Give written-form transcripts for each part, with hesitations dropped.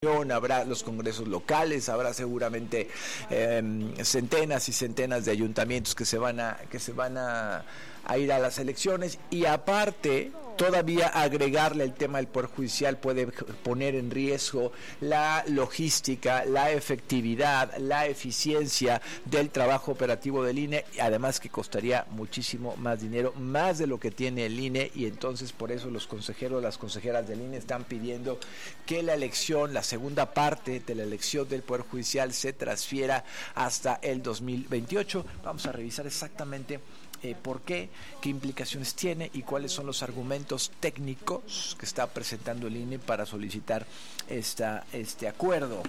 habrá los congresos locales, habrá seguramente centenas y centenas de ayuntamientos que se van a ir a las elecciones, y aparte todavía agregarle el tema del Poder Judicial puede poner en riesgo la logística, la efectividad, la eficiencia del trabajo operativo del INE, además que costaría muchísimo más dinero, más de lo que tiene el INE, y entonces por eso los consejeros, las consejeras del INE están pidiendo que la elección, la segunda parte de la elección del Poder Judicial se transfiera hasta el 2028. Vamos a revisar exactamente por qué implicaciones tiene y cuáles son los argumentos técnicos que está presentando el INE para solicitar este acuerdo.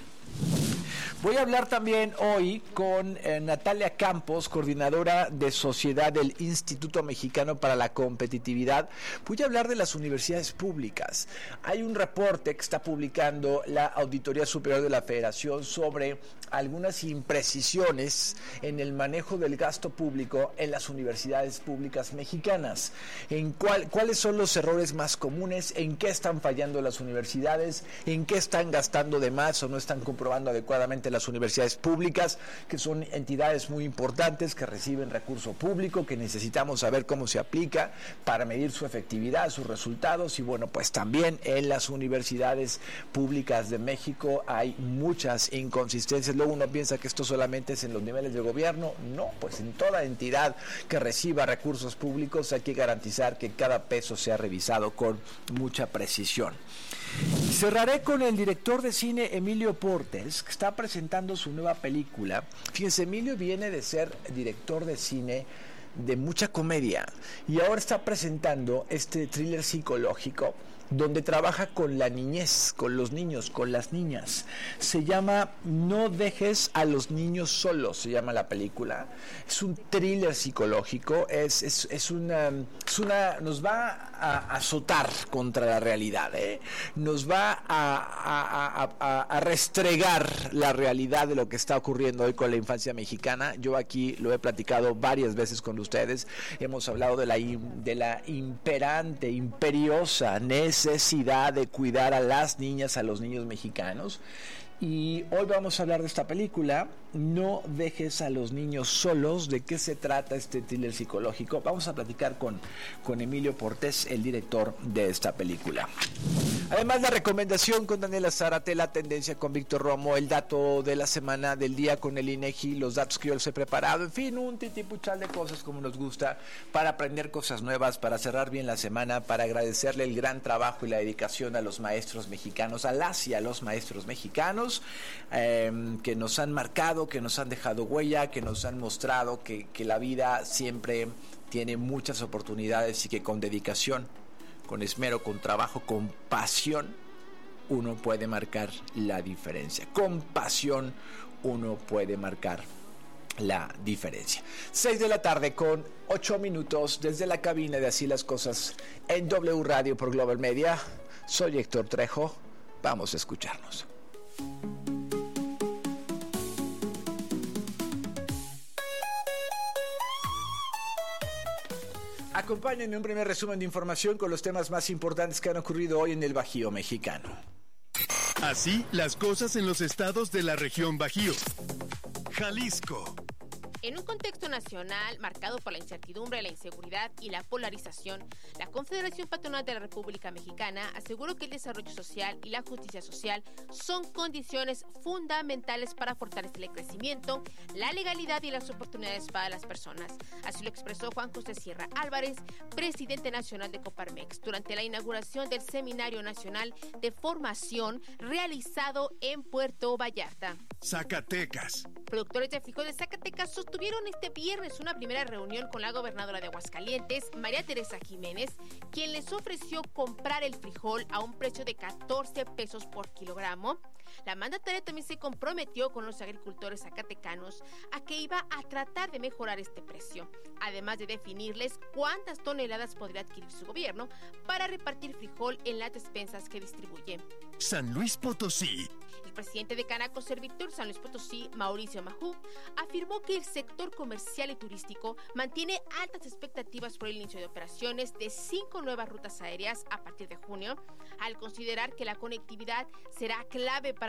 Voy a hablar también hoy con Natalia Campos, coordinadora de sociedad del Instituto Mexicano para la Competitividad. Voy a hablar de las universidades públicas. Hay un reporte que está publicando la Auditoría Superior de la Federación sobre algunas imprecisiones en el manejo del gasto público en las universidades públicas mexicanas. ¿Cuáles son los errores más comunes? ¿En qué están fallando las universidades? ¿En qué están gastando de más o no están comprobando adecuadamente las universidades públicas, que son entidades muy importantes que reciben recurso público, que necesitamos saber cómo se aplica para medir su efectividad, sus resultados? Y bueno, pues también en las universidades públicas de México hay muchas inconsistencias. Luego uno piensa que esto solamente es en los niveles de gobierno. No, pues en toda entidad que reciba recursos públicos hay que garantizar que cada peso sea revisado con mucha precisión. Cerraré con el director de cine Emilio Portes, que está presentando su nueva película. Fíjense, Emilio viene de ser director de cine de mucha comedia y ahora está presentando este thriller psicológico donde trabaja con la niñez, con los niños, con las niñas. Se llama No dejes a los niños solos, se llama la película. Es un thriller psicológico, nos va a azotar contra la realidad, nos va a restregar la realidad de lo que está ocurriendo hoy con la infancia mexicana. Yo aquí lo he platicado varias veces con ustedes, hemos hablado de la imperante, imperiosa necesidad de cuidar a las niñas, a los niños mexicanos. Y hoy vamos a hablar de esta película, No dejes a los niños solos. ¿De qué se trata este thriller psicológico? Vamos a platicar con Emilio Portes, el director de esta película. Además, la recomendación con Daniela Zárate, la tendencia con Víctor Romo, el dato de la semana del día con el INEGI, los datos que yo les he preparado, en fin, un titipuchal de cosas como nos gusta, para aprender cosas nuevas, para cerrar bien la semana, para agradecerle el gran trabajo y la dedicación a los maestros mexicanos, a las y a los maestros mexicanos, que nos han marcado, que nos han dejado huella, que nos han mostrado que la vida siempre tiene muchas oportunidades y que con dedicación, con esmero, con trabajo, con pasión, uno puede marcar la diferencia. Con pasión uno puede marcar la diferencia. 6 de la tarde con 8 minutos desde la cabina de Así las Cosas en W Radio por Global Media. Soy Héctor Trejo. Vamos a escucharnos. Acompáñenme un primer resumen de información con los temas más importantes que han ocurrido hoy en el Bajío mexicano. Así las cosas en los estados de la región Bajío. Jalisco. En un contexto nacional marcado por la incertidumbre, la inseguridad y la polarización, la Confederación Patronal de la República Mexicana aseguró que el desarrollo social y la justicia social son condiciones fundamentales para fortalecer el crecimiento, la legalidad y las oportunidades para las personas. Así lo expresó Juan José Sierra Álvarez, presidente nacional de Coparmex, durante la inauguración del Seminario Nacional de Formación realizado en Puerto Vallarta. Zacatecas. Productores de frijol de Zacatecas sostuvieron este viernes una primera reunión con la gobernadora de Aguascalientes, María Teresa Jiménez, quien les ofreció comprar el frijol a un precio de 14 pesos por kilogramo. La mandataria también se comprometió con los agricultores zacatecanos a que iba a tratar de mejorar este precio, además de definirles cuántas toneladas podría adquirir su gobierno para repartir frijol en las despensas que distribuye. San Luis Potosí. El presidente de Canaco Servitur San Luis Potosí, Mauricio Majú, afirmó que el sector comercial y turístico mantiene altas expectativas por el inicio de operaciones de 5 nuevas rutas aéreas a partir de junio, al considerar que la conectividad será clave para